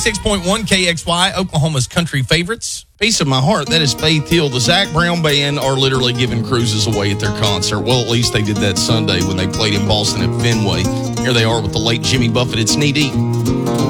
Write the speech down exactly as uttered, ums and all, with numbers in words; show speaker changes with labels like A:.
A: ninety-six point one K X Y, Oklahoma's country favorites.
B: Piece of my heart, that is Faith Hill. The Zach Brown Band are literally giving cruises away at their concert. Well, at least they did that Sunday when they played in Boston at Fenway. Here they are with the late Jimmy Buffett. It's knee deep.